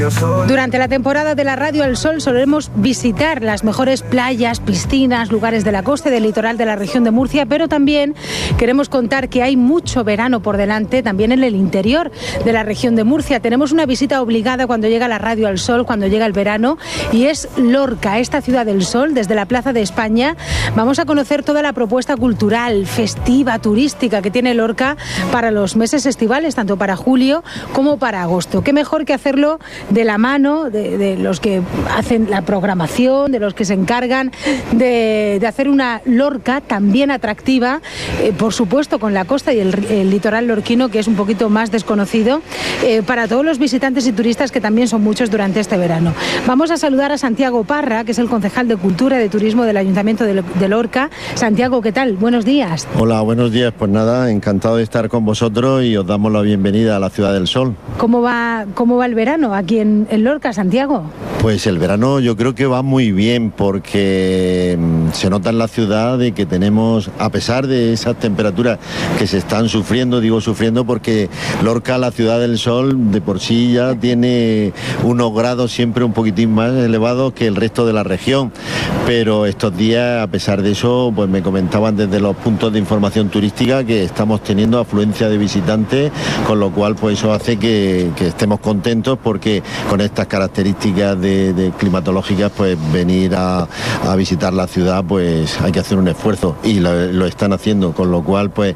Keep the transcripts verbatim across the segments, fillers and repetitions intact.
Durante la temporada de la Radio El Sol solemos visitar las mejores playas, piscinas, lugares de la costa y del litoral de la región de Murcia, pero también queremos contar que hay mucho verano por delante también en el interior de la región de Murcia. Tenemos una visita obligada cuando llega la Radio El Sol, cuando llega el verano, y es Lorca, esta ciudad del sol. Desde la Plaza de España vamos a conocer toda la propuesta cultural, festiva, turística que tiene Lorca para los meses estivales, tanto para julio como para agosto. Qué mejor que hacerlo de la mano de, de los que hacen la programación, de los que se encargan de, de hacer una Lorca también atractiva, eh, por supuesto con la costa y el, el litoral lorquino, que es un poquito más desconocido, eh, para todos los visitantes y turistas, que también son muchos durante este verano. Vamos a saludar a Santiago Parra, que es el concejal de Cultura y de Turismo del Ayuntamiento de, de Lorca. Santiago, ¿qué tal? Buenos días. Hola, buenos días. Pues nada, encantado de estar con vosotros y os damos la bienvenida a la Ciudad del Sol. ¿Cómo va, cómo va el verano aquí en, en Lorca, Santiago? Pues el verano yo creo que va muy bien, porque se nota en la ciudad de que tenemos, a pesar de esas temperaturas que se están sufriendo, digo sufriendo porque Lorca, la Ciudad del Sol, de por sí ya tiene unos grados siempre un poquitín más elevados que el resto de la región, pero estos días, a pesar de eso, pues me comentaban desde los puntos de información turística que estamos teniendo afluencia de visitantes, con lo cual pues eso hace que, que estemos contentos, porque con estas características de, de climatológicas, pues venir a, a visitar la ciudad, pues hay que hacer un esfuerzo, y lo, lo están haciendo, con lo cual pues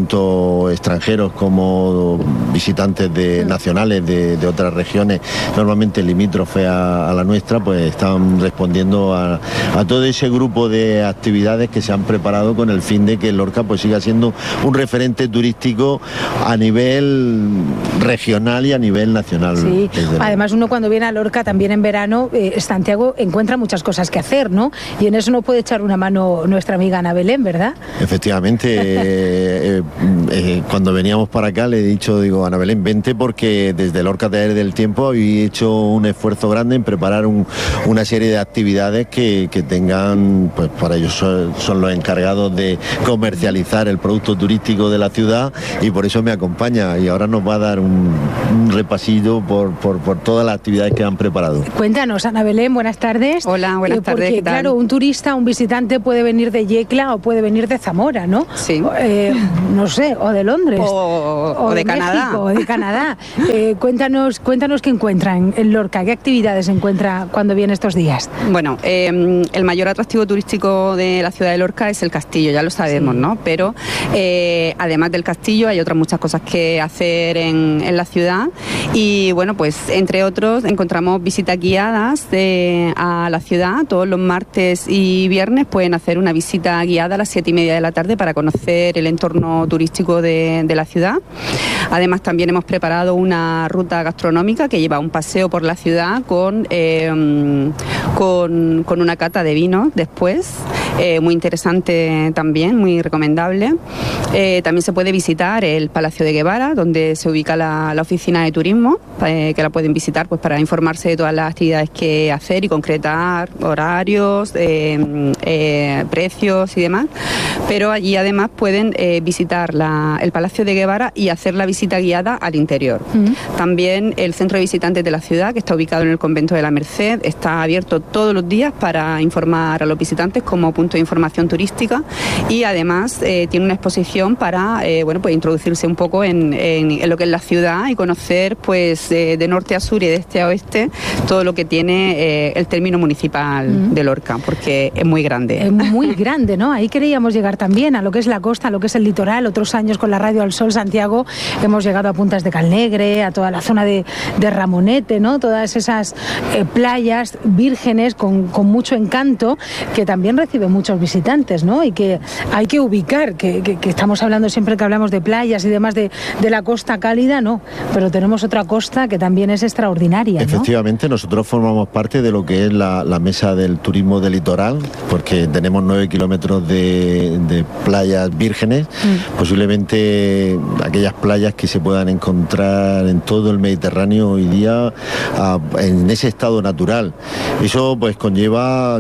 tanto extranjeros como visitantes de nacionales de, de otras regiones, normalmente limítrofe a, a la nuestra, pues están respondiendo a, a todo ese grupo de actividades que se han preparado con el fin de que Lorca pues siga siendo un referente turístico a nivel regional y a nivel nacional. Sí, además uno cuando viene a Lorca también en verano, eh, Santiago, encuentra muchas cosas que hacer, ¿no? Y en eso no puede echar una mano nuestra amiga Ana Belén, ¿verdad? Efectivamente, eh, eh, cuando veníamos para acá le he dicho, digo, Ana Belén, vente, porque desde Lorca Taller del Tiempo habéis hecho un esfuerzo grande en preparar un, una serie de actividades que, que tengan, pues para ellos son, son los encargados de comercializar el producto turístico de la ciudad, y por eso me acompaña, y ahora nos va a dar un, un repasillo por, por, por todas las actividades que han preparado. Cuéntanos, Ana Belén, buenas tardes. Hola, buenas eh, porque, tardes. ¿Qué tal? Claro, un turista, un visitante puede venir de Yecla o puede venir de Zamora, ¿no? Sí. Eh, no sé, o de Londres. O, o, o de, de Canadá. México, o de Canadá. Eh, cuéntanos, cuéntanos qué encuentran en Lorca, qué actividades encuentra cuando viene estos días. Bueno, eh, el mayor atractivo turístico de la ciudad de Lorca es el castillo, ya lo sabemos, sí, ¿no? Pero eh, además del castillo hay otras muchas cosas que hacer en, en la ciudad, y bueno, pues entre otros encontramos visitas guiadas de, a la ciudad. Todos los martes y viernes pueden hacer una visita guiada a las siete y media de la tarde para conocer el entorno turístico de, de la ciudad. Además también hemos preparado una ruta gastronómica que lleva un paseo por la ciudad con, eh, con, con una cata de vino después, eh, muy interesante también, muy recomendable. Eh, también se puede visitar el Palacio de Guevara, donde se ubica la, la oficina de turismo, eh, que la pueden visitar pues para informarse de todas las actividades que hacer y concretar horarios, eh, eh, precios y demás. Pero allí además pueden eh, visitar la, el Palacio de Guevara y hacer la visita guiada al interior. Mm. También el centro de visitantes de la ciudad, que está ubicado en el convento de la Merced, está abierto todos los días para informar a los visitantes como punto de información turística, y además eh, tiene una exposición para eh, bueno, pues introducirse un poco en, en, en lo que es la ciudad y conocer pues eh, de norte a sur y de este a oeste todo lo que tiene eh, el término municipal mm. de Lorca, porque es muy grande. Es muy grande, ¿no? Ahí queríamos llegar también a lo que es la costa, a lo que es el litoral. Otros años con la Radio El Sol, Santiago, hemos llegado a Puntas de Calnegre, a toda la zona de, de Ramonete, ¿no? Todas esas eh, playas vírgenes con, con mucho encanto, que también reciben muchos visitantes, ¿no? Y que hay que ubicar, que, que, que estamos hablando siempre que hablamos de playas y demás de, de la costa cálida, no, pero tenemos otra costa que también es extraordinaria, ¿no? Efectivamente, nosotros formamos parte de lo que es la, la mesa del turismo del litoral, porque tenemos nueve kilómetros de, de playas vírgenes, mm. posiblemente aquellas playas que se puedan encontrar en todo el Mediterráneo hoy día a, en ese estado natural. Eso pues conlleva que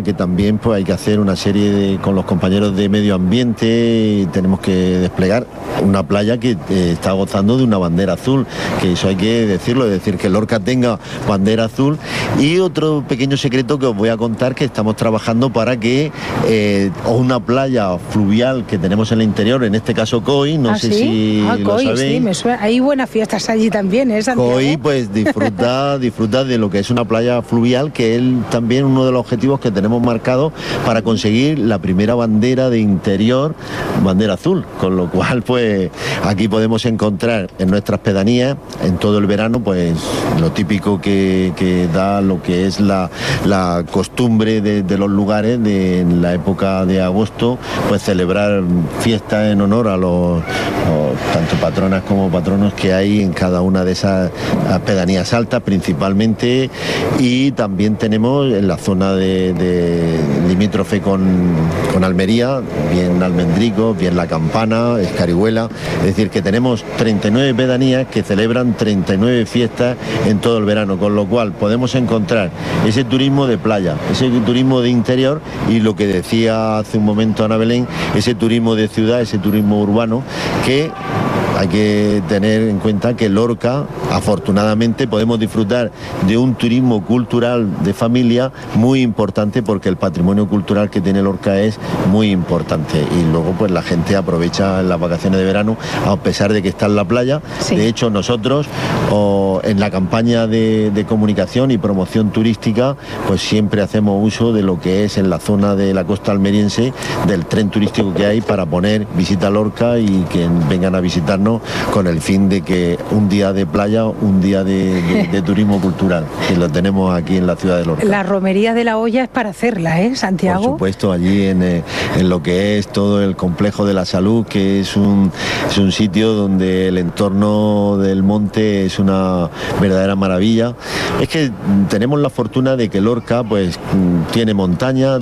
que también pues hay que hacer una serie de, con los compañeros de medio ambiente, tenemos que desplegar una playa que eh, está gozando de una bandera azul, que eso hay que decirlo, es decir, que Lorca tenga bandera azul. Y otro pequeño secreto que os voy a contar, que estamos trabajando para que eh, una playa fluvial que tenemos en el interior, en este caso Coy, no ¿Ah, sé sí? si ah, lo Coy, sabéis. Sí, me suena. Hay buenas fiestas allí también, ¿eh, Santiago? Coy pues disfruta, disfruta de lo que es una playa fluvial, que es también uno de los objetivos que tenemos marcados para conseguir la primera bandera de interior, bandera azul, con lo cual pues aquí podemos encontrar en nuestras pedanías en todo el verano pues lo típico que, que da lo que es la, la costumbre de, de los lugares de, en la época de agosto, pues celebrar fiestas en honor a los, los tanto patronas como patronos que hay en cada una de esas pedanías altas principalmente. Y también tenemos en la zona de, de limítrofe con, con Almería, bien Almendrico, bien La Campana, Escarihuela, es decir que tenemos treinta y nueve pedanías que celebran treinta y nueve fiestas en todo el verano, con lo cual podemos encontrar ese turismo de playa, ese turismo de interior y lo que decía hace un momento Ana Belén, ese turismo de ciudad, ese turismo urbano, que hay que tener en cuenta que Lorca, afortunadamente, podemos disfrutar de un turismo cultural de familia muy importante, porque el patrimonio cultural que tiene Lorca es muy importante. Y luego pues la gente aprovecha las vacaciones de verano, a pesar de que está en la playa. Sí. De hecho, nosotros o, en la campaña de, de comunicación y promoción turística, pues siempre hacemos uso de lo que es en la zona de la costa almeriense, del tren turístico que hay, para poner visita a Lorca y que vengan a visitarnos con el fin de que un día de playa, un día de, de, de turismo cultural, que lo tenemos aquí en la ciudad de Lorca. La romería de la olla es para hacerla, ¿eh, Santiago? Por supuesto, allí en, en lo que es todo el complejo de la salud, que es un, es un sitio donde el entorno del monte es una verdadera maravilla. Es que tenemos la fortuna de que Lorca pues tiene montaña,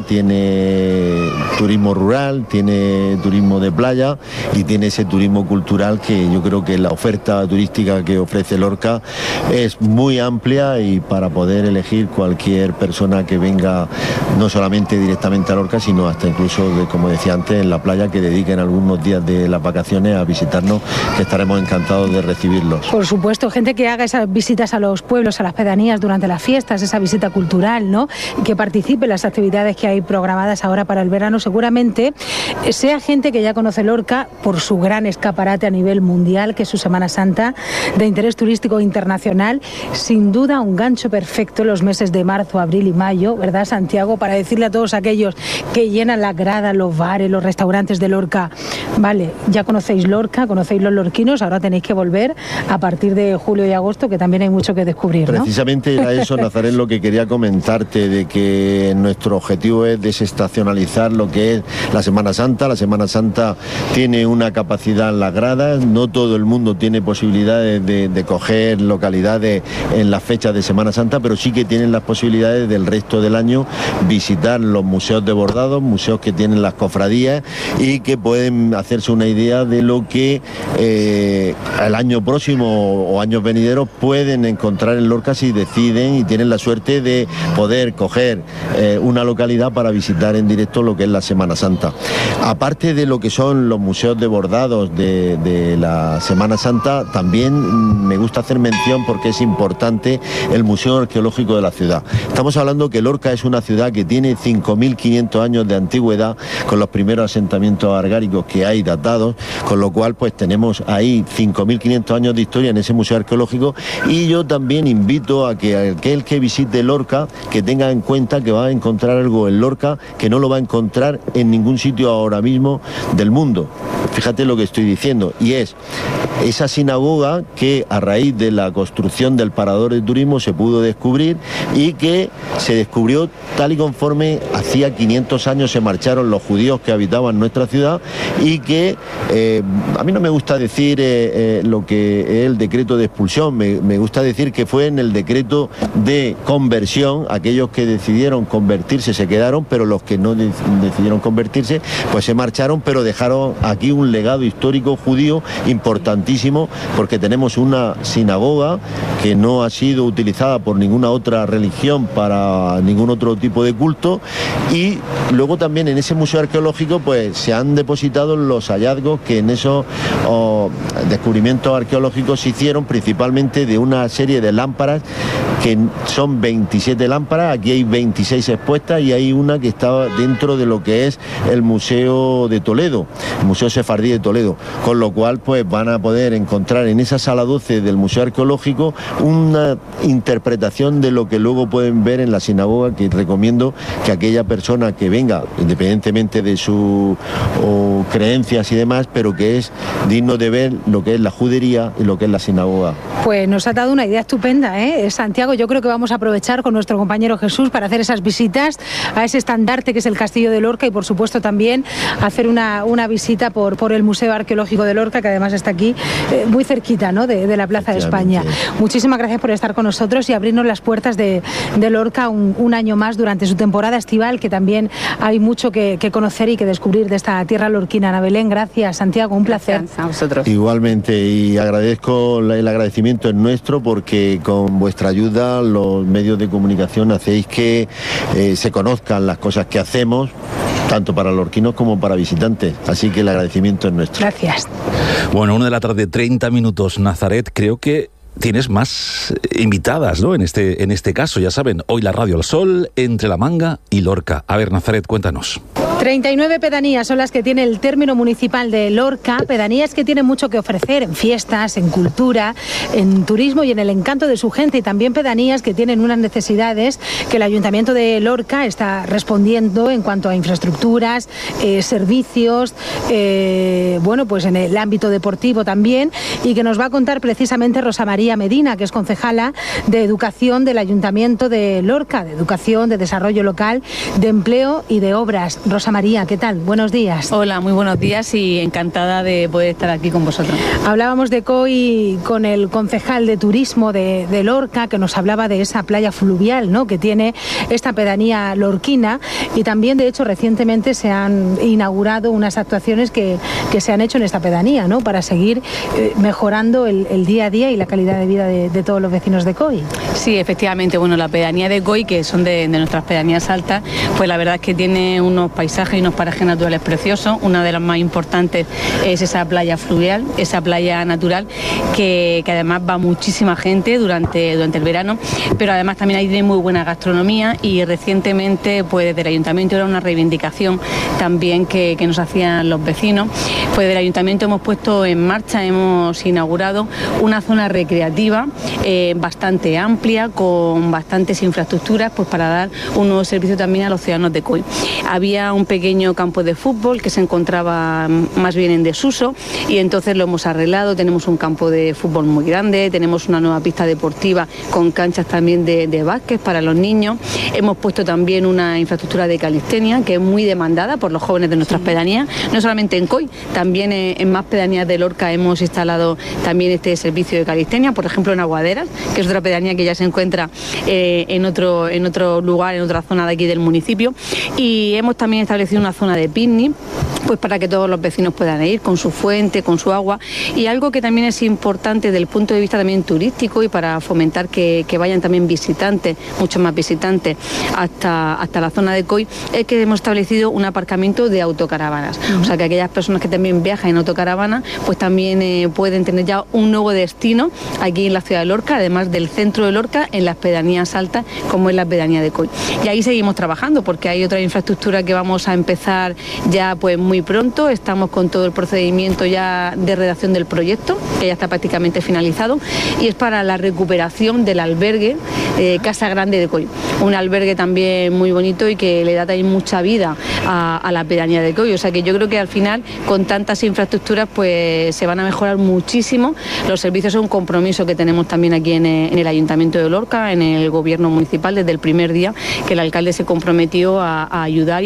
tiene turismo rural, tiene turismo de playa y tiene ese turismo cultural, que yo creo que la oferta turística que ofrece Lorca es muy amplia, y para poder elegir cualquier persona que venga, no solamente directamente a Lorca, sino hasta incluso, de, como decía antes, en la playa, que dediquen algunos días de las vacaciones a visitarnos, que estaremos encantados de recibirlos. Por supuesto, gente que haga esas visitas a los pueblos, a las pedanías durante las fiestas, esa visita cultural, ¿no? Y que participe en las actividades que hay programadas ahora para el verano, seguramente sea gente que ya conoce Lorca por su gran escaparate a nivel mundial, que es su Semana Santa de interés turístico internacional. Sin duda un gancho perfecto los meses de marzo, abril y mayo, ¿verdad, Santiago? Para decirle a todos aquellos que llenan las gradas, los bares, los restaurantes de Lorca, vale, ya conocéis Lorca, conocéis los lorquinos, ahora tenéis que volver a partir de julio y agosto, que también hay mucho que descubrir, ¿no? Precisamente era eso, Nazarén, lo que quería comentarte, de que nuestro objetivo es desestacionalizar lo que es la Semana Santa. La Semana Santa tiene una capacidad en las gradas, no todo el mundo tiene posibilidades de, de coger localidades en las fechas de Semana Santa, pero sí que tienen las posibilidades del resto del año visitar los museos de bordados, museos que tienen las cofradías, y que pueden hacerse una idea de lo que eh, el año próximo o años venideros pueden encontrar en Lorca, si deciden y tienen la suerte de poder coger eh, una localidad para visitar en directo lo que es la Semana Santa. Aparte de lo que son los museos de bordados de, de la Semana Santa, también me gusta hacer mención, porque es importante, el Museo Arqueológico de la ciudad. Estamos hablando que Lorca es una ciudad que tiene cinco mil quinientos años de antigüedad, con los primeros asentamientos argáricos que hay datados, con lo cual pues tenemos ahí cinco mil quinientos años de historia en ese museo arqueológico. Y yo también invito a que aquel que visite Lorca, que tenga en cuenta que va a encontrar algo en Lorca que no lo va a encontrar en ningún sitio ahora mismo del mundo. Fíjate lo que estoy diciendo, y es esa sinagoga que a raíz de la construcción del parador de turismo se pudo descubrir, y que se descubrió tal y conforme hacía quinientos años se marcharon los judíos que habitaban nuestra ciudad, y que eh, a mí no me gusta decir eh, eh, lo que es el decreto de expulsión, me, me gusta decir que fue en el decreto de conversión. Aquellos que decidieron convertirse se quedaron, pero los que no de, decidieron convertirse pues se marcharon, pero dejaron aquí un legado histórico judío importantísimo, porque tenemos una sinagoga que no ha sido utilizada por ninguna otra religión para ningún otro tipo de culto, y luego también en ese museo arqueológico pues se han depositado los hallazgos que en esos oh, descubrimientos arqueológicos se hicieron, principalmente de una serie de lámparas que son veintisiete lámparas. Aquí hay veintiséis expuestas y hay una que está dentro de lo que es el Museo de Toledo, el Museo Sefardí de Toledo, con lo cual pues van a poder encontrar en esa sala doce del Museo Arqueológico una interpretación de lo que luego pueden ver en la sinagoga, que recomiendo que aquella persona que venga, independientemente de sus creencias y demás, pero que es digno de ver lo que es la judería y lo que es la sinagoga. Pues nos ha dado una idea estupenda, ¿eh? Santiago, yo creo que vamos a aprovechar con nuestro compañero Jesús para hacer esas visitas a ese estandarte que es el Castillo de Lorca, y por supuesto también hacer una, una visita por, por el Museo Arqueológico de Lorca, que además está aquí eh, muy cerquita, ¿no?, de, de la Plaza de España. Muchísimas gracias por estar con nosotros y abrirnos las puertas de, de Lorca un, un año más durante su temporada estival, que también hay mucho que, que conocer y que descubrir de esta tierra lorquina. Ana Belén, gracias. Santiago, un placer. Gracias a vosotros. Igualmente, y agradezco el agradecimiento es nuestro, porque con vuestra ayuda los medios de comunicación hacéis que eh, se conozcan las cosas que hacemos, tanto para lorquinos como para visitantes, así que el agradecimiento es nuestro. Gracias. Bueno, una de la tarde, treinta minutos, Nazaret, creo que tienes más invitadas, ¿no? En este, en este caso, ya saben, hoy la Radio al Sol, entre La Manga y Lorca. A ver, Nazaret, cuéntanos. treinta y nueve pedanías son las que tiene el término municipal de Lorca, pedanías que tienen mucho que ofrecer en fiestas, en cultura, en turismo y en el encanto de su gente, y también pedanías que tienen unas necesidades que el Ayuntamiento de Lorca está respondiendo en cuanto a infraestructuras, eh, servicios, eh, bueno, pues en el ámbito deportivo también, y que nos va a contar precisamente Rosa María Medina, que es concejala de Educación del Ayuntamiento de Lorca, de Educación, de Desarrollo Local, de Empleo y de Obras. Rosa María, ¿qué tal? Buenos días. Hola, muy buenos días y encantada de poder estar aquí con vosotros. Hablábamos de C O I con el concejal de Turismo de, de Lorca, que nos hablaba de esa playa fluvial, ¿no?, que tiene esta pedanía lorquina, y también, de hecho, recientemente se han inaugurado unas actuaciones que, que se han hecho en esta pedanía, ¿no?, para seguir eh, mejorando el, el día a día y la calidad de vida de, de todos los vecinos de C O I. Sí, efectivamente, bueno, la pedanía de C O I, que son de, de nuestras pedanías altas, pues la verdad es que tiene unos paisajes y unos parajes naturales preciosos. Una de las más importantes es esa playa fluvial, esa playa natural, que, que además va muchísima gente durante, durante el verano, pero además también hay de muy buena gastronomía, y recientemente, pues desde el Ayuntamiento, era una reivindicación también que, que nos hacían los vecinos, pues desde el Ayuntamiento hemos puesto en marcha, hemos inaugurado una zona recreativa eh, bastante amplia, con bastantes infraestructuras, pues para dar un nuevo servicio también a los ciudadanos de C O I. Había un pequeño campo de fútbol que se encontraba más bien en desuso, y entonces lo hemos arreglado. Tenemos un campo de fútbol muy grande, tenemos una nueva pista deportiva con canchas también de, de básquet para los niños. Hemos puesto también una infraestructura de calistenia que es muy demandada por los jóvenes de nuestras pedanías, no solamente en C O I, también en, en más pedanías de Lorca hemos instalado también este servicio de calistenia, por ejemplo en Aguaderas, que es otra pedanía que ya se encuentra eh, en, otro, en otro lugar, en otra zona de aquí del municipio, y hemos también establecido una zona de picnic, pues para que todos los vecinos puedan ir con su fuente, con su agua, y algo que también es importante desde el punto de vista también turístico, y para fomentar que, que vayan también visitantes, muchos más visitantes hasta, hasta la zona de C O I, es que hemos establecido un aparcamiento de autocaravanas, uh-huh. O sea que aquellas personas que también viajan en autocaravana pues también eh, pueden tener ya un nuevo destino aquí en la ciudad de Lorca, además del centro de Lorca, en las pedanías altas como es la pedanía de C O I. Y ahí seguimos trabajando porque hay otra infraestructura que vamos a empezar ya pues muy pronto. Estamos con todo el procedimiento ya de redacción del proyecto, que ya está prácticamente finalizado, y es para la recuperación del albergue eh, Casa Grande de C O I. Un albergue también muy bonito y que le da también mucha vida a, a la pedanía de C O I. O sea que yo creo que al final, con tantas infraestructuras, pues se van a mejorar muchísimo los servicios. Es un compromiso que tenemos también aquí en el, en el Ayuntamiento de Lorca, en el Gobierno municipal, desde el primer día que el alcalde se comprometió a, a ayudar y a hacer muchas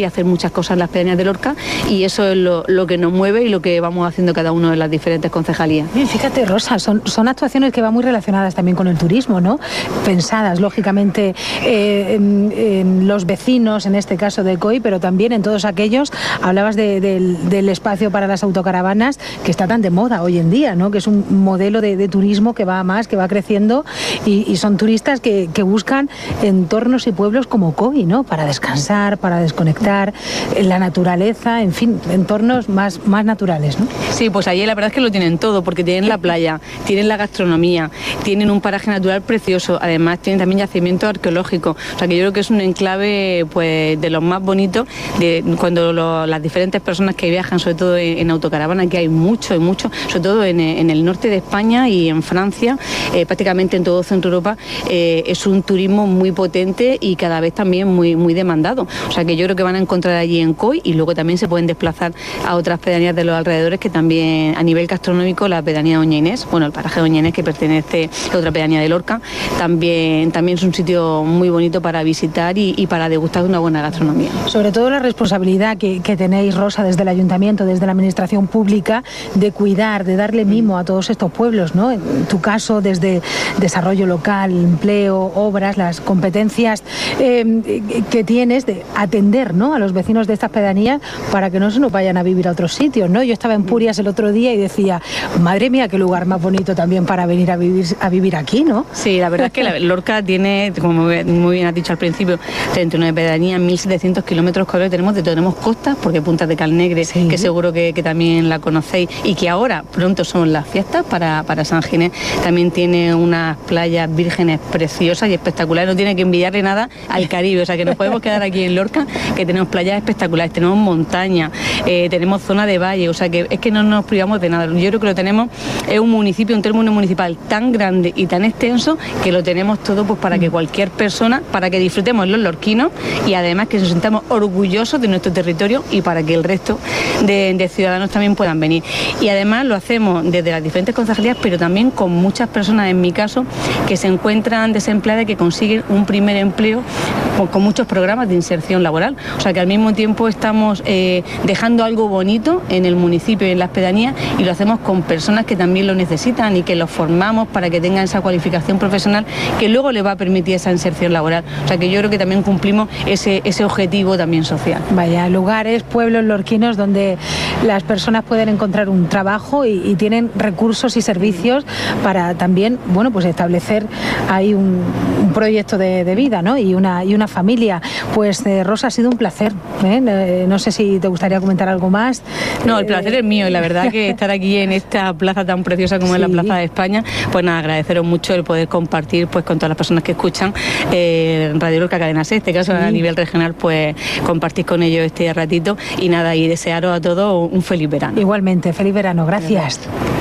muchas cosas en las pedanías de Lorca y eso es lo, lo que nos mueve y lo que vamos haciendo cada uno de las diferentes concejalías. Bien, fíjate, Rosa, son, son actuaciones que van muy relacionadas también con el turismo, ¿no? Pensadas, lógicamente, eh, en, en los vecinos, en este caso de COI, pero también en todos aquellos. Hablabas de, de, del espacio para las autocaravanas, que está tan de moda hoy en día, ¿no? Que es un modelo de, de turismo que va a más, que va creciendo y, y son turistas que, que buscan entornos y pueblos como COI, ¿no? Para descansar, para desconectar, la naturaleza, en fin, entornos más, más naturales, ¿no? Sí, pues allí la verdad es que lo tienen todo, porque tienen la playa, tienen la gastronomía, tienen un paraje natural precioso, además tienen también yacimiento arqueológico, o sea que yo creo que es un enclave pues de los más bonitos, de cuando lo, las diferentes personas que viajan, sobre todo en, en autocaravana, que hay mucho y mucho, sobre todo en, en el norte de España y en Francia, eh, prácticamente en todo Centro Europa, eh, es un turismo muy potente y cada vez también muy, muy demandado, o sea que yo creo que van a encontrar allí en COI y luego también se pueden desplazar a otras pedanías de los alrededores que también a nivel gastronómico, la pedanía de Doña Inés, bueno, el paraje de Doña Inés que pertenece a otra pedanía de Lorca, también, también es un sitio muy bonito para visitar y, y para degustar de una buena gastronomía. Sobre todo la responsabilidad que, que tenéis, Rosa, desde el Ayuntamiento, desde la Administración Pública, de cuidar, de darle mimo a todos estos pueblos, ¿no? En tu caso, desde desarrollo local, empleo, obras, las competencias eh, que tienes de atender, ¿no?, a los vecinos de estas pedanías para que no se nos vayan a vivir a otros sitios, ¿no? Yo estaba en Purias el otro día y decía, madre mía, qué lugar más bonito también para venir a vivir a vivir aquí, ¿no? Sí, la verdad es que la, Lorca tiene, como muy bien has dicho al principio, treinta y nueve pedanías, mil setecientos kilómetros cuadrados, tenemos de todo, tenemos costas, porque Puntas de Calnegre, sí, que seguro que, que también la conocéis, y que ahora pronto son las fiestas para, para San Ginés, también tiene unas playas vírgenes preciosas y espectaculares, no tiene que envidiarle nada al Caribe, o sea que nos podemos quedar aquí en Lorca, que tenemos playas espectaculares, tenemos montaña, eh, tenemos zona de valle, o sea que es que no nos privamos de nada. Yo creo que lo tenemos, es un municipio, un término municipal tan grande y tan extenso que lo tenemos todo pues para que cualquier persona, para que disfrutemos los lorquinos y además que nos sintamos orgullosos de nuestro territorio y para que el resto de, de ciudadanos también puedan venir. Y además lo hacemos desde las diferentes concejalías, pero también con muchas personas, en mi caso, que se encuentran desempleadas y que consiguen un primer empleo con, con muchos programas de inserción laboral. O sea que al mismo tiempo estamos eh, dejando algo bonito en el municipio y en las pedanías y lo hacemos con personas que también lo necesitan y que los formamos para que tengan esa cualificación profesional que luego les va a permitir esa inserción laboral. O sea que yo creo que también cumplimos ese, ese objetivo también social. Vaya, lugares, pueblos lorquinos donde las personas pueden encontrar un trabajo y, y tienen recursos y servicios para también, bueno, pues establecer ahí un, un proyecto de, de vida, ¿no? Y una, y una familia. Pues eh, Rosa, ha sido un placer, ¿eh? No sé si te gustaría comentar algo más. No, el placer eh... es mío y la verdad que estar aquí en esta plaza tan preciosa como sí. es la Plaza de España, pues nada, agradeceros mucho el poder compartir pues con todas las personas que escuchan eh, Radio Lorca Cadena C, en este caso sí. a nivel regional, pues compartir con ellos este ratito y nada, y desearos a todos un feliz verano. Igualmente, feliz verano, gracias.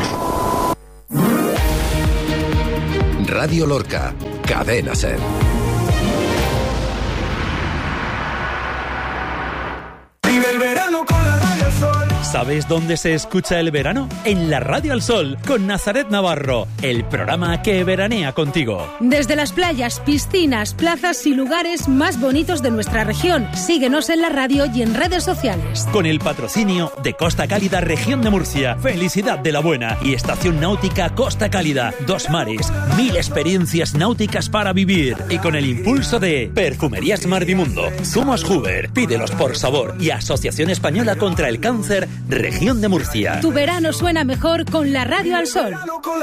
Radio Lorca, Cadena C. Vive el verano con la Radio Al Sol. ¿Sabes dónde se escucha el verano? En la Radio Al Sol, con Nazaret Navarro, el programa que veranea contigo. Desde las playas, piscinas, plazas y lugares más bonitos de nuestra región. Síguenos en la radio y en redes sociales. Con el patrocinio de Costa Cálida, Región de Murcia, Felicidad de la Buena y Estación Náutica Costa Cálida. Dos mares, mil experiencias náuticas para vivir. Y con el impulso de Perfumerías Marvimundo, Zumos Huber, Pídelos por Sabor y Asociación Española contra el Cáncer, Región de Murcia. Tu verano suena mejor con la Radio Al Sol.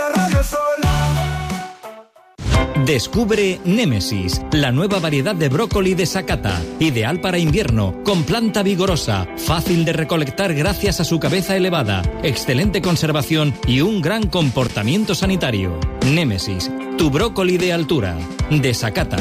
Descubre Némesis, la nueva variedad de brócoli de Sakata, ideal para invierno, con planta vigorosa, fácil de recolectar gracias a su cabeza elevada, excelente conservación y un gran comportamiento sanitario. Némesis, tu brócoli de altura, de Sakata.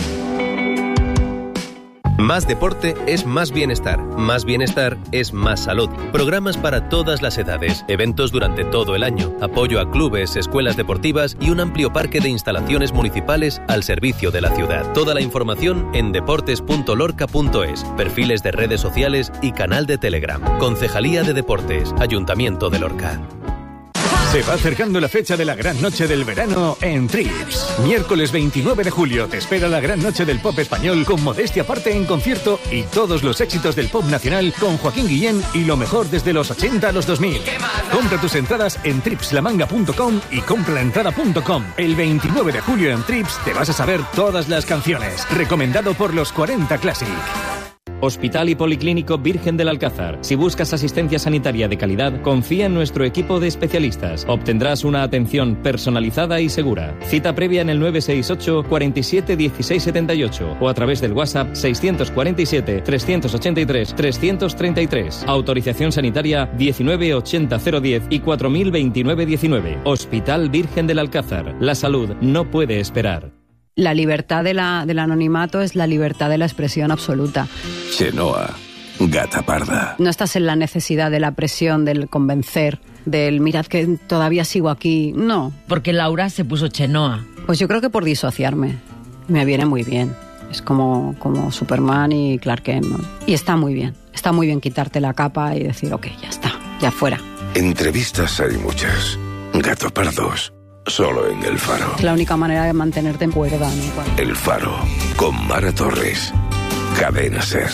Más deporte es más bienestar. Más bienestar es más salud. Programas para todas las edades, eventos durante todo el año, apoyo a clubes, escuelas deportivas y un amplio parque de instalaciones municipales al servicio de la ciudad. Toda la información en deportes punto lorca punto es, perfiles de redes sociales y canal de Telegram. Concejalía de Deportes, Ayuntamiento de Lorca. Se va acercando la fecha de la gran noche del verano en Trips. Miércoles veintinueve de julio te espera la gran noche del pop español con Modestia Aparte en concierto y todos los éxitos del pop nacional con Joaquín Guillén y lo mejor desde los ochenta a los dos mil. Compra tus entradas en trips la manga punto com y compralaentrada punto com. El veintinueve de julio en Trips te vas a saber todas las canciones. Recomendado por los cuarenta Classic. Hospital y Policlínico Virgen del Alcázar. Si buscas asistencia sanitaria de calidad, confía en nuestro equipo de especialistas. Obtendrás una atención personalizada y segura. Cita previa en el nueve seis ocho, cuarenta y siete, dieciséis setenta y ocho o a través del WhatsApp seiscientos cuarenta y siete, trescientos ochenta y tres, trescientos treinta y tres. Autorización sanitaria diecinueve ochenta cero diez y cuatro mil veintinueve diecinueve. Hospital Virgen del Alcázar. La salud no puede esperar. La libertad de la, del anonimato es la libertad de la expresión absoluta. Chenoa, gata parda. No estás en la necesidad de la presión, del convencer, del mirad que todavía sigo aquí. No. Porque Laura se puso Chenoa. Pues yo creo que por disociarme. Me viene muy bien. Es como, como Superman y Clark Kent, ¿no? Y está muy bien. Está muy bien quitarte la capa y decir, ok, ya está, ya fuera. Entrevistas hay muchas. Gato pardos. Solo en El Faro. Es la única manera de mantenerte en cuerda, ¿no? El Faro, con Mara Torres. Cadena Ser.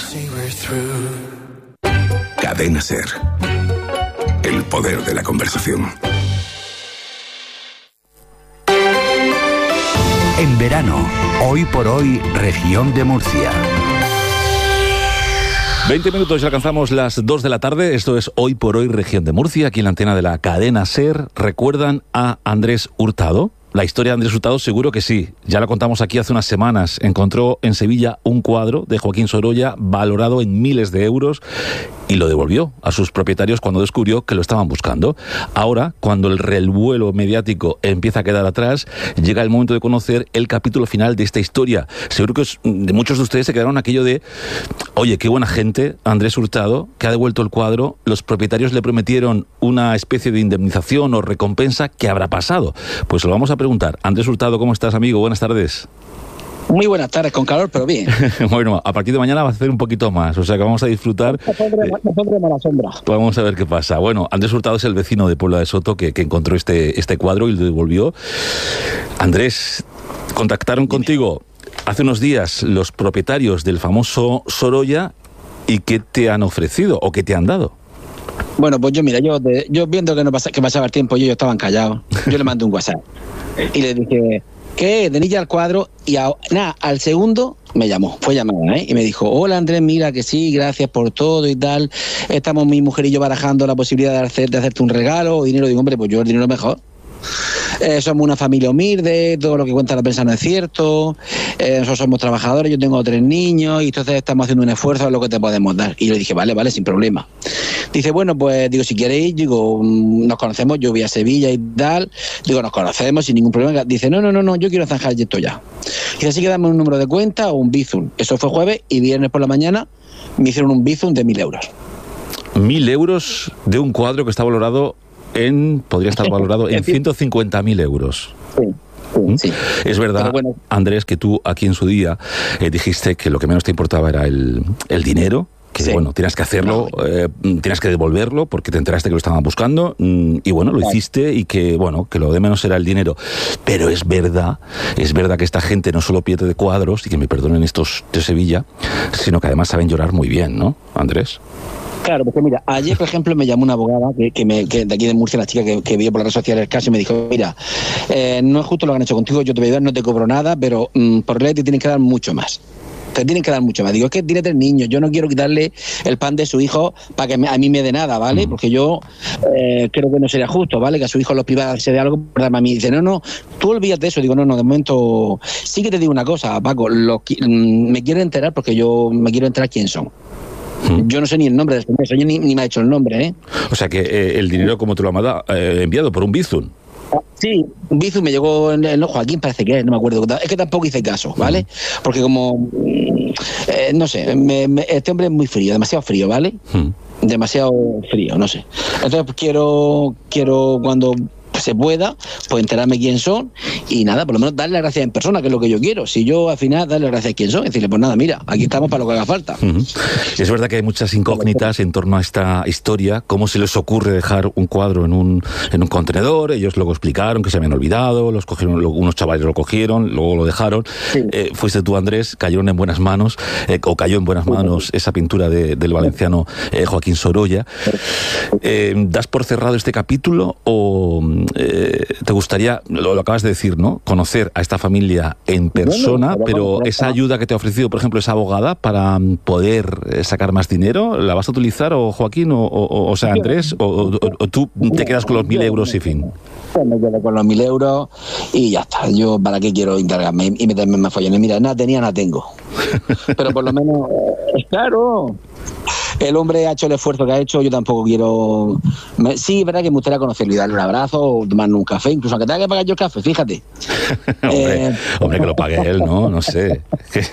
Cadena Ser. El poder de la conversación. En verano, hoy por hoy, región de Murcia. veinte minutos y alcanzamos las dos de la tarde. Esto es Hoy por Hoy, región de Murcia, aquí en la antena de la cadena SER. ¿Recuerdan a Andrés Hurtado? La historia de Andrés Hurtado seguro que sí. Ya la contamos aquí hace unas semanas. Encontró en Sevilla un cuadro de Joaquín Sorolla valorado en miles de euros y lo devolvió a sus propietarios cuando descubrió que lo estaban buscando. Ahora, cuando el revuelo mediático empieza a quedar atrás, llega el momento de conocer el capítulo final de esta historia. Seguro que os, de muchos de ustedes se quedaron aquello de, oye, qué buena gente, Andrés Hurtado, que ha devuelto el cuadro. Los propietarios le prometieron una especie de indemnización o recompensa. ¿Qué habrá pasado? Pues lo vamos a preguntar. Andrés Hurtado, ¿cómo estás, amigo? Buenas tardes. Muy buenas tardes, con calor, pero bien. Bueno, a partir de mañana va a hacer un poquito más, o sea que vamos a disfrutar. Me pondré, me pondré mala sombra. Vamos a ver qué pasa. Bueno, Andrés Hurtado es el vecino de Puebla de Soto que, que encontró este, este cuadro y lo devolvió. Andrés, contactaron contigo hace unos días los propietarios del famoso Sorolla y ¿qué te han ofrecido o qué te han dado? Bueno, pues yo, mira, yo, de, yo viendo que no pasa, que pasaba el tiempo y ellos estaban callados, yo le mandé un WhatsApp y le dije, ¿qué? ¿Tenéis ya el cuadro? Y a, nada, al segundo me llamó, fue llamada, ¿eh? Y me dijo, hola Andrés, mira que sí, gracias por todo y tal, estamos mi mujer y yo barajando la posibilidad de, hacer, de hacerte un regalo o dinero. Digo, hombre, pues yo el dinero mejor. Eh, somos una familia humilde, todo lo que cuenta la prensa no es cierto, eh, nosotros somos trabajadores, yo tengo tres niños y entonces estamos haciendo un esfuerzo en lo que te podemos dar. Y yo le dije, vale, vale, sin problema. Dice, bueno, pues digo, si queréis, digo, nos conocemos, yo voy a Sevilla y tal, digo, nos conocemos sin ningún problema. Dice, no, no, no, no, yo quiero zanjar esto ya. Dice, así que dame un número de cuenta o un Bizum. Eso fue jueves y viernes por la mañana me hicieron un Bizum de mil euros. Mil euros de un cuadro que está valorado en, podría estar valorado en ciento cincuenta mil euros. Sí. Sí, sí. Es verdad, bueno, Andrés, que tú aquí en su día eh, dijiste que lo que menos te importaba era el, el dinero, que sí. Bueno, tienes que hacerlo, no. eh, tienes que devolverlo porque te enteraste que lo estaban buscando mm, y bueno, lo claro. hiciste y que bueno, que lo de menos era el dinero. Pero es verdad, es verdad que esta gente no solo pierde cuadros, y que me perdonen estos de Sevilla, sino que además saben llorar muy bien, ¿no, Andrés? Claro, porque mira, ayer, por ejemplo, me llamó una abogada que, que, me, que de aquí de Murcia, la chica que, que vio por las redes sociales el caso, y me dijo, mira, eh, no es justo lo que han hecho contigo, yo te voy a ayudar, no te cobro nada, pero mmm, por ley te tienen que dar mucho más. Te tienen que dar mucho más. Digo, es que tiene tres niños, yo no quiero quitarle el pan de su hijo para que me, a mí me dé nada, ¿vale? Porque yo eh, creo que no sería justo, ¿vale? Que a su hijo los privara se dé algo por darme a mí. Dice, no, no, tú olvídate de eso. Digo, no, no, de momento sí que te digo una cosa, Paco, lo, me quiero enterar porque yo me quiero enterar quién son. Yo no sé ni el nombre de este mes, yo ni, ni me ha hecho el nombre, ¿eh? O sea que eh, el dinero, como te lo ha mandado, eh, enviado por un Bizum. Sí, un Bizum me llegó en el Joaquín, parece que es, no me acuerdo. Es que tampoco hice caso, ¿vale? Porque como, eh, no sé, me, me, este hombre es muy frío, demasiado frío, ¿vale? Hmm. Demasiado frío, no sé. Entonces pues, quiero, quiero cuando se pueda, pues enterarme quién son y nada, por lo menos darle las gracias en persona, que es lo que yo quiero. Si yo al final darle las gracias a quién son, decirle, pues nada, mira, aquí estamos para lo que haga falta. Uh-huh. Es verdad que hay muchas incógnitas en torno a esta historia. ¿Cómo se les ocurre dejar un cuadro en un, en un contenedor? Ellos luego explicaron que se habían olvidado, los cogieron, unos chavales lo cogieron, luego lo dejaron. Sí. Eh, fuiste tú, Andrés, cayeron en buenas manos, eh, o cayó en buenas manos esa pintura de, del valenciano eh, Joaquín Sorolla. Eh, ¿Das por cerrado este capítulo o eh, te gustaría, lo, lo acabas de decir, ¿no?, conocer a esta familia en persona, bueno, pero bueno, esa ayuda que te ha ofrecido, por ejemplo, esa abogada para poder sacar más dinero, ¿la vas a utilizar, o Joaquín, o, o, o sea, Andrés, o, o, o tú te quedas con los mil euros y fin? Pues me quedo con los mil euros y ya está. Yo, ¿para qué quiero encargarme y meterme en más follones? Mira, nada tenía, nada tengo. Pero por lo menos, es claro. El hombre ha hecho el esfuerzo que ha hecho, yo tampoco quiero... Me... Sí, es verdad que me gustaría conocerlo y darle un abrazo o tomarle un café, incluso aunque tenga que pagar yo el café, fíjate. hombre, eh... hombre, que lo pague él, ¿no? No sé.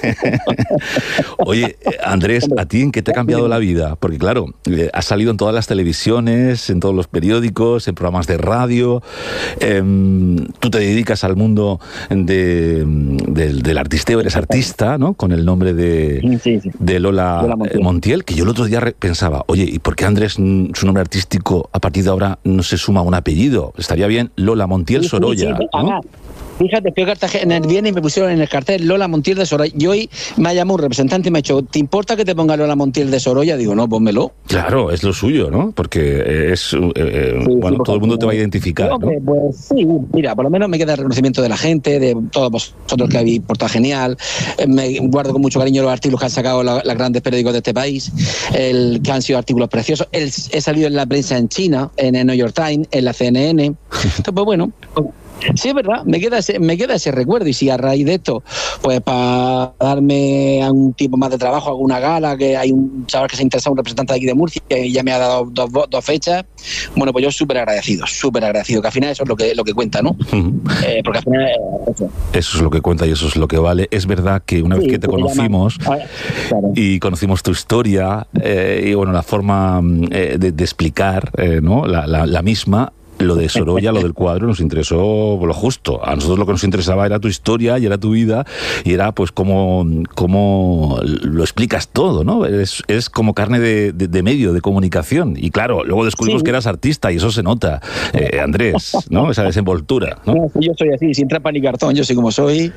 Oye, Andrés, ¿a ti en qué te ha cambiado la vida? Porque claro, eh, has salido en todas las televisiones, en todos los periódicos, en programas de radio. Eh, tú te dedicas al mundo de, de, del artisteo, eres artista, ¿no? Con el nombre de, sí, sí. de Lola, Lola Montiel. Montiel, que yo el otro día pensaba, oye, ¿y por qué Andrés, su nombre artístico, a partir de ahora no se suma un apellido? Estaría bien Lola Montiel Sorolla, sí, sí, sí, ¿no? Fíjate, fui a Cartagena el viernes y me pusieron en el cartel Lola Montiel de Sorolla. Y hoy me ha llamado un representante y me ha dicho, ¿te importa que te ponga Lola Montiel de Sorolla? Digo, no, pónmelo. Claro, es lo suyo, ¿no? Porque es, eh, eh, sí, bueno, sí, todo el mundo te va a identificar, ¿no? Pues, pues sí, mira, por lo menos me queda el reconocimiento de la gente, de todos vosotros que habéis portado genial. Me guardo con mucho cariño los artículos que han sacado los grandes periódicos de este país, el, que han sido artículos preciosos. El, he salido en la prensa en China, en el New York Times, en la C N N. Entonces, pues bueno... Sí, es verdad, me queda ese, me queda ese recuerdo, y si a raíz de esto, pues para darme un tiempo más de trabajo, alguna gala, que hay un chaval que se interesa, un representante de aquí de Murcia, y ya me ha dado dos, dos fechas, bueno, pues yo súper agradecido, súper agradecido, que al final eso es lo que, lo que cuenta, ¿no? Uh-huh. Eh, porque al final... Eso. eso es lo que cuenta y eso es lo que vale. Es verdad que una sí, vez que te conocimos llama... claro. y conocimos tu historia, eh, y bueno, la forma eh, de, de explicar, eh, ¿no? La, la, la misma... Lo de Sorolla, lo del cuadro, nos interesó lo justo. A nosotros lo que nos interesaba era tu historia y era tu vida, y era pues cómo, cómo lo explicas todo, ¿no? Es, es como carne de, de, de medio, de comunicación. Y claro, luego descubrimos sí. que eras artista y eso se nota, eh, Andrés, ¿no? Esa desenvoltura, ¿no? No, yo soy así, sin trampa ni cartón, yo soy como soy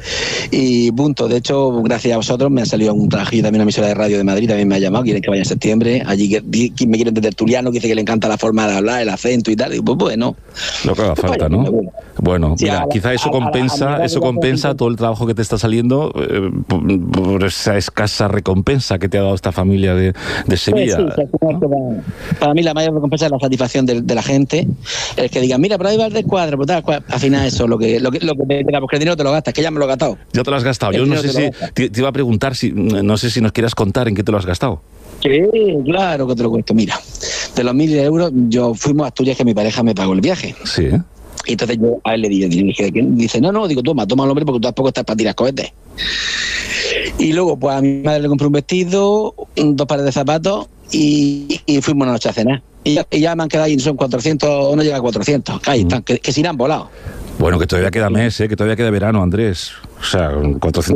y punto. De hecho, gracias a vosotros me ha salido un trabajillo también, una emisora de radio de Madrid, también me ha llamado, quieren que vaya en septiembre, allí que, que me quieren de tertuliano, que dice que le encanta la forma de hablar, el acento y tal, y pues bueno. Lo que haga falta, ¿no? Bueno, sí, mira, a, quizá eso a, compensa, a, a eso compensa todo el trabajo que te está saliendo eh, por, por esa escasa recompensa que te ha dado esta familia de, de Sevilla. Sí, sí, ¿no? para, para mí la mayor recompensa es la satisfacción de, de la gente, el que diga, mira, por ahí va el descuadre, por tal, al final eso, lo que, lo que, lo que te da, porque el dinero te lo gastas, que ya me lo he gastado. Ya te lo has gastado. Yo no sé si, te, te iba a preguntar, si no sé si nos quieras contar en qué te lo has gastado. Sí, claro que te lo cuento. Mira, de los mil euros, yo fuimos a Asturias, que mi pareja me pagó el viaje. Sí. Y entonces yo a él le dije, dije dice, no, no, digo, toma, toma el hombre, porque tú tampoco estás para tirar cohetes. Y luego, pues a mi madre le compré un vestido, dos pares de zapatos y, y fuimos una noche a cenar. Y ya, y ya me han quedado ahí, son cuatrocientos, o no llega a cuatrocientos. Ahí están, que, que se irán volado. Bueno, que todavía queda mes, ¿eh? Que todavía queda verano, Andrés. O sea, cuatrocientos